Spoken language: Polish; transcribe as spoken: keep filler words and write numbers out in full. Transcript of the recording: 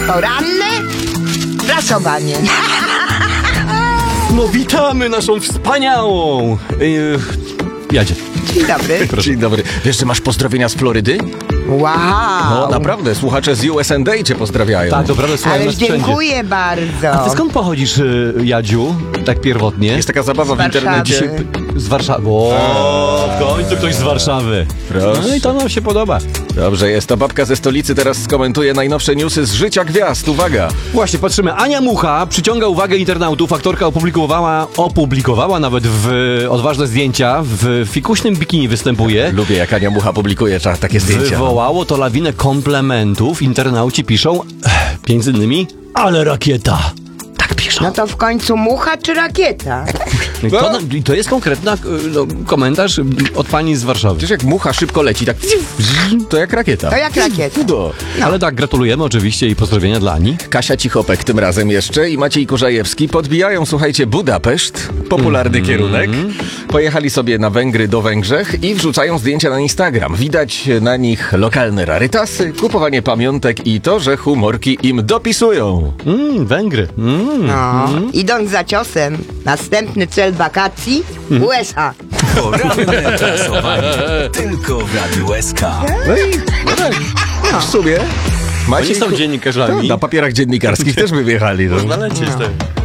Poranne prasowanie. No witamy naszą wspaniałą... Yy, Jadzie. Dzień dobry. Proszę. Dzień dobry. Wiesz, że masz pozdrowienia z Florydy? Wow. No naprawdę, słuchacze z U S A cię pozdrawiają. Tak, dobra, ale słuchaj Ale nas wszędzie. dziękuję bardzo. A ty skąd pochodzisz, y, Jadziu? Tak pierwotnie? Jest taka zabawa Z w internecie. Warszawy. Z Warszawy. O, w końcu ktoś z Warszawy. Proszę. No i to nam się podoba. Dobrze jest, to babka ze stolicy teraz skomentuje najnowsze newsy z życia gwiazd. Uwaga! Właśnie, patrzymy. Ania Mucha przyciąga uwagę internautów. Aktorka opublikowała, opublikowała nawet w odważne zdjęcia. W fikuśnym bikini występuje. Lubię, jak Ania Mucha publikuje cza- takie zdjęcia. Wywołało to lawinę komplementów. Internauci piszą, między innymi, ale rakieta. Tak piszą. No to w końcu mucha czy rakieta? I to, i to jest konkretny no, komentarz od pani z Warszawy. Przecież jak mucha szybko leci, tak to jak rakieta. To jak rakieta. No. Ale tak, gratulujemy oczywiście i pozdrowienia dla Ani. Kasia Cichopek tym razem jeszcze i Maciej Kurzajewski podbijają, słuchajcie, Budapeszt, popularny Mm-hmm. kierunek. Pojechali sobie na Węgry do Węgrzech i wrzucają zdjęcia na Instagram. Widać na nich lokalne rarytasy, kupowanie pamiątek i to, że humorki im dopisują. Mm, Węgry. Mm. No. Idąc za ciosem, następny cel wakacji U S A. Poranne prasowanie. Tylko w Radiu S K. No i no tak, w sumie Oni Maciej są Ku- dziennikarzami. Tak, na papierach dziennikarskich też by wjechali. No. Można lecieć, tak.